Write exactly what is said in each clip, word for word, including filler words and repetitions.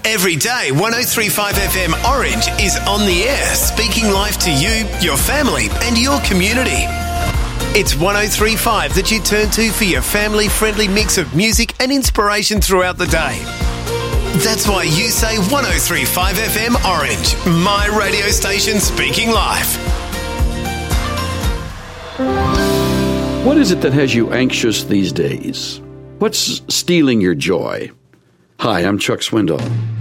Every day, one oh three point five F M Orange is on the air, speaking life to you, your family and your community. It's one oh three point five that you turn to for your family-friendly mix of music and inspiration throughout the day. That's why you say one oh three point five F M Orange, my radio station speaking life. What is it that has you anxious these days? What's stealing your joy? Hi, I'm Chuck Swindoll.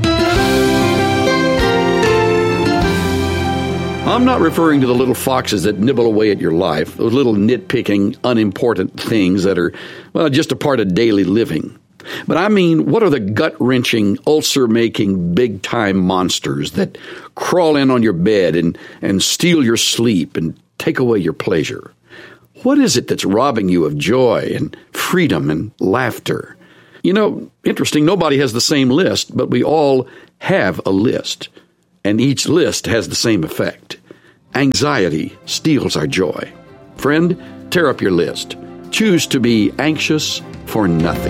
I'm not referring to the little foxes that nibble away at your life, those little nitpicking, unimportant things that are, well, just a part of daily living. But I mean, what are the gut-wrenching, ulcer-making, big-time monsters that crawl in on your bed and, and steal your sleep and take away your pleasure? What is it that's robbing you of joy and freedom and laughter? You know, interesting, nobody has the same list, but we all have a list. And each list has the same effect. Anxiety steals our joy. Friend, tear up your list. Choose to be anxious for nothing.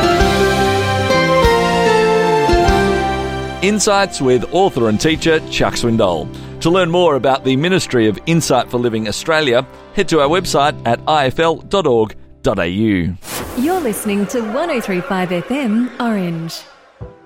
Insights with author and teacher Chuck Swindoll. To learn more about the Ministry of Insight for Living Australia, head to our website at I F L dot org dot A U. You're listening to one oh three point five F M Orange.